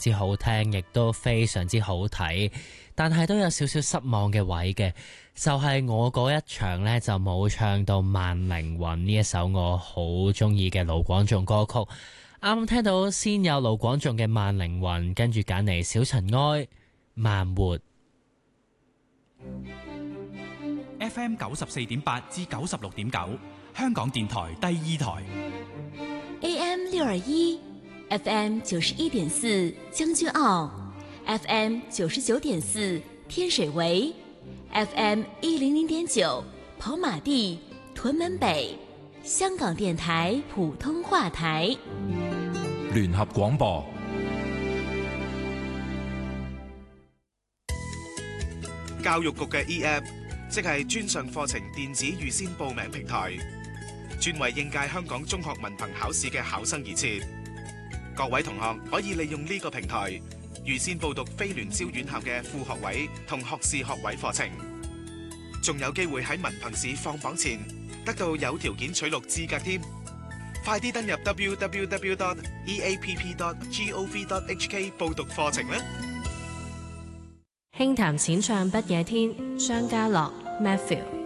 之好聽，亦都非常之好睇，但係都有少少失望嘅位嘅，就係我嗰一場呢，就冇唱到慢靈魂呢一首我好中意嘅盧廣仲歌曲。啱啱聽到先有盧廣仲嘅慢靈魂，跟住揀嚟小塵埃慢活。 FM 94.8至96.9，香港電台第二台。 AM 621 FM 91.4將軍澳 FM 99.4天水圍 FM 100.9跑馬地屯門北，香港電台普通話台聯合廣播。 教育局嘅 eApp， 即係專上課程電子預先報名平台，專為應屆香港中學文憑考試嘅考生而設。各位同學可以利用呢個平台預先報讀非聯招院校嘅副學位同學士學位課程，仲有機會喺文憑試放榜前得到有條件取錄資格添。快啲登入 www.eapp.gov.hk 報讀課程啦！ 輕談淺唱不夜天，張家樂 Matthew。